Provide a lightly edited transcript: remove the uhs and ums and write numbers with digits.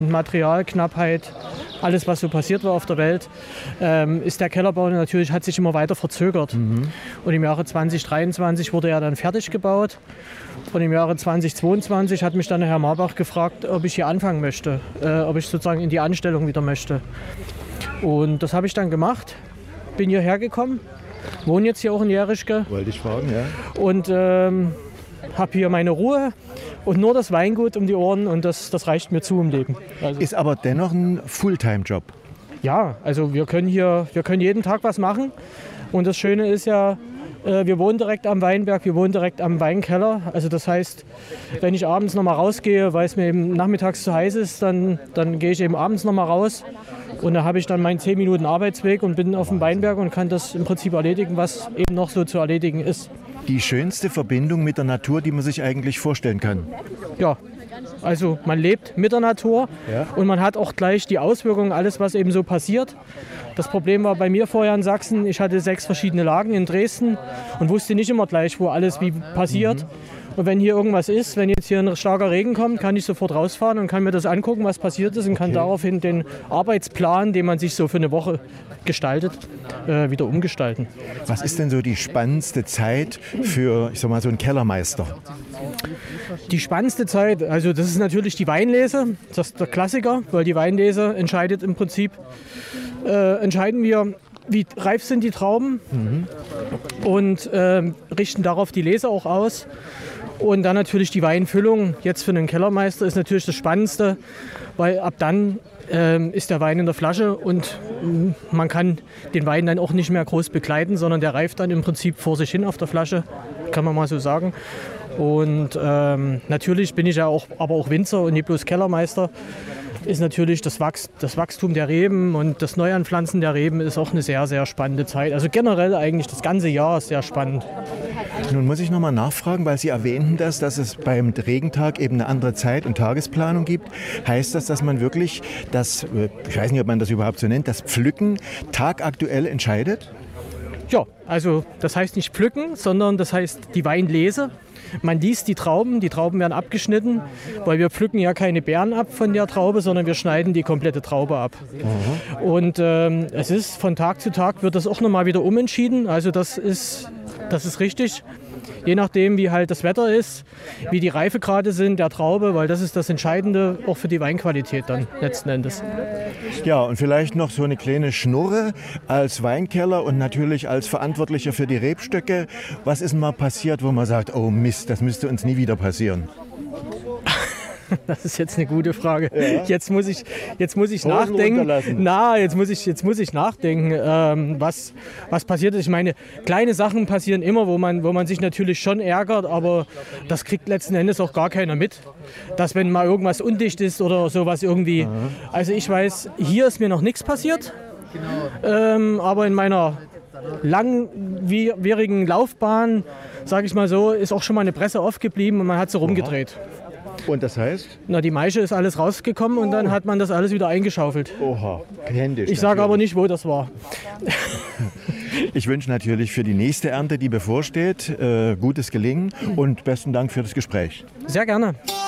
Materialknappheit, alles was so passiert war auf der Welt, ist der Kellerbau natürlich, hat sich immer weiter verzögert. Und im Jahre 2023 wurde er dann fertig gebaut. Und im Jahre 2022 hat mich dann der Herr Marbach gefragt, ob ich hier anfangen möchte, ob ich sozusagen in die Anstellung wieder möchte. Und das habe ich dann gemacht, bin hierher gekommen, wohne jetzt hier auch in Jerischke. Wollte ich fragen, ja. Und habe hier meine Ruhe und nur das Weingut um die Ohren und das reicht mir zu im Leben. Also, Ist aber dennoch ein Fulltime-Job. ja, also wir können jeden Tag was machen und das Schöne ist ja, wir wohnen direkt am Weinberg, wir wohnen direkt am Weinkeller. Also das heißt, wenn ich abends noch mal rausgehe, weil es mir eben nachmittags zu heiß ist, dann gehe ich eben abends noch mal raus und da habe ich dann meinen 10 Minuten Arbeitsweg und bin auf dem Weinberg und kann das im Prinzip erledigen, was eben noch so zu erledigen ist. Die schönste Verbindung mit der Natur, die man sich eigentlich vorstellen kann. Ja, also man lebt mit der Natur Ja. und man hat auch gleich die Auswirkungen, alles was eben so passiert. Das Problem war bei mir vorher in Sachsen, ich hatte 6 verschiedene Lagen in Dresden und wusste nicht immer gleich, wo alles wie passiert. Und wenn hier irgendwas ist, wenn jetzt hier ein starker Regen kommt, kann ich sofort rausfahren und kann mir das angucken, was passiert ist und kann daraufhin den Arbeitsplan, den man sich so für eine Woche gestaltet, wieder umgestalten. Was ist denn so die spannendste Zeit für, ich sag mal, so einen Kellermeister? Die spannendste Zeit, also das ist natürlich die Weinlese, das ist der Klassiker, weil die Weinlese entscheidet im Prinzip, entscheiden wir, wie reif sind die Trauben und richten darauf die Lese auch aus. Und dann natürlich die Weinfüllung, jetzt für einen Kellermeister, ist natürlich das Spannendste, weil ab dann ist der Wein in der Flasche und man kann den Wein dann auch nicht mehr groß begleiten, sondern der reift dann im Prinzip vor sich hin auf der Flasche, kann man mal so sagen. Und natürlich bin ich ja auch, aber auch Winzer und nicht bloß Kellermeister. Ist natürlich das Wachstum der Reben und das Neuanpflanzen der Reben ist auch eine sehr, sehr spannende Zeit. Also generell eigentlich das ganze Jahr ist sehr spannend. Nun muss ich noch mal nachfragen, weil Sie erwähnten das, dass es beim Regentag eben eine andere Zeit- und Tagesplanung gibt. Heißt das, dass man wirklich das, ich weiß nicht, ob man das überhaupt so nennt, das Pflücken tagaktuell entscheidet? Ja, also das heißt nicht pflücken, sondern das heißt die Weinlese. Man liest die Trauben werden abgeschnitten, weil wir pflücken ja keine Beeren ab von der Traube, sondern wir schneiden die komplette Traube ab. Und es ist von Tag zu Tag wird das auch nochmal wieder umentschieden. Also das ist richtig. Je nachdem, wie halt das Wetter ist, wie die Reifegrade sind der Traube, weil das ist das Entscheidende auch für die Weinqualität dann letzten Endes. Ja, und vielleicht noch so eine kleine Schnurre als Weinkeller und natürlich als Verantwortlicher für die Rebstöcke. Was ist denn mal passiert, wo man sagt, oh Mist, das müsste uns nie wieder passieren? Das ist jetzt eine gute Frage. Ja. Jetzt muss ich Hosen nachdenken. runterlassen. Jetzt muss ich nachdenken, was passiert ist. Ich meine, kleine Sachen passieren immer, wo man sich natürlich schon ärgert, aber das kriegt letzten Endes auch gar keiner mit. Dass wenn mal irgendwas undicht ist oder sowas irgendwie. Also ich weiß, hier ist mir noch nichts passiert, aber in meiner langwierigen Laufbahn, sage ich mal so, ist auch schon mal eine Presse aufgeblieben und man hat sie rumgedreht. Und das heißt? Na, die Maische ist alles rausgekommen und dann hat man das alles wieder eingeschaufelt. Oha, händisch. Ich sage aber nicht, wo das war. Ich wünsche natürlich für die nächste Ernte, die bevorsteht, gutes Gelingen und besten Dank für das Gespräch. Sehr gerne.